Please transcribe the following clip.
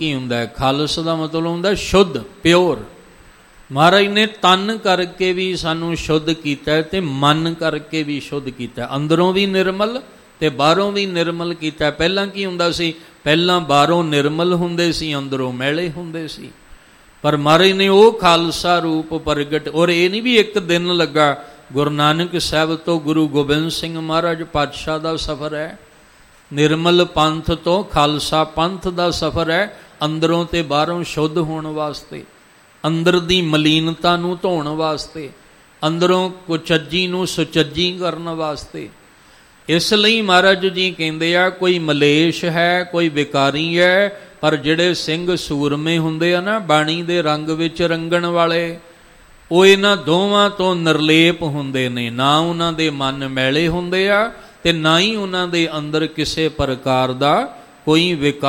ਕੀ ਹੁੰਦਾ? ਖਾਲਸ ਦਾ ਮਤਲਬ ਹੁੰਦਾ ਸ਼ੁੱਧ, ਪਿਓਰ। ਮਹਾਰਾਜ ਨੇ ਤਨ ਕਰਕੇ ਵੀ ਸਾਨੂੰ ਸ਼ੁੱਧ ਕੀਤਾ ਅਤੇ ਮਨ ਕਰਕੇ ਵੀ ਸ਼ੁੱਧ ਕੀਤਾ, ਅੰਦਰੋਂ ਵੀ ਨਿਰਮਲ ਅਤੇ ਬਾਹਰੋਂ ਵੀ ਨਿਰਮਲ ਕੀਤਾ। ਪਹਿਲਾਂ ਕੀ ਹੁੰਦਾ ਸੀ? ਪਹਿਲਾਂ ਬਾਹਰੋਂ ਨਿਰਮਲ ਹੁੰਦੇ ਸੀ, ਅੰਦਰੋਂ ਮੈਲੇ ਹੁੰਦੇ ਸੀ। ਪਰ ਮਹਾਰਾਜ ਨੇ ਉਹ ਖਾਲਸਾ ਰੂਪ ਪ੍ਰਗਟ, ਔਰ ਇਹ ਨਹੀਂ ਵੀ ਇੱਕ ਦਿਨ ਲੱਗਾ। ਗੁਰੂ ਨਾਨਕ ਸਾਹਿਬ ਤੋਂ ਗੁਰੂ ਗੋਬਿੰਦ ਸਿੰਘ ਮਹਾਰਾਜ ਪਾਤਸ਼ਾਹ ਦਾ ਸਫ਼ਰ ਹੈ, ਨਿਰਮਲ ਪੰਥ ਤੋਂ ਖਾਲਸਾ ਪੰਥ ਦਾ ਸਫ਼ਰ ਹੈ, ਅੰਦਰੋਂ ਤੇ ਬਾਹਰੋਂ ਸ਼ੁੱਧ ਹੋਣ ਵਾਸਤੇ, ਅੰਦਰ ਦੀ ਮਲੀਨਤਾ ਨੂੰ ਧੋਣ ਵਾਸਤੇ, ਅੰਦਰੋਂ ਕੁਚੱਜੀ ਨੂੰ ਸੁਚੱਜੀ ਕਰਨ ਵਾਸਤੇ। ਇਸ ਲਈ ਮਹਾਰਾਜ ਜੀ ਕਹਿੰਦੇ ਆ, ਕੋਈ ਮਲੇਸ਼ ਹੈ, ਕੋਈ ਵਿਕਾਰੀ ਹੈ, ਪਰ ਜਿਹੜੇ ਸਿੰਘ ਸੂਰਮੇ ਹੁੰਦੇ ਆ ਨਾ, ਬਾਣੀ ਦੇ ਰੰਗ ਵਿੱਚ ਰੰਗਣ ਵਾਲੇ, ਉਹ ਇਹਨਾਂ ਦੋਵਾਂ ਤੋਂ ਨਿਰਲੇਪ ਹੁੰਦੇ ਨੇ। ਨਾ ਉਹਨਾਂ ਦੇ ਮਨ ਮੈਲੇ ਹੁੰਦੇ ਆ ਅਤੇ ਨਾ ਹੀ ਉਹਨਾਂ ਦੇ ਅੰਦਰ ਕਿਸੇ ਪ੍ਰਕਾਰ ਦਾ ਕੋਈ ਵਿਕਾਰ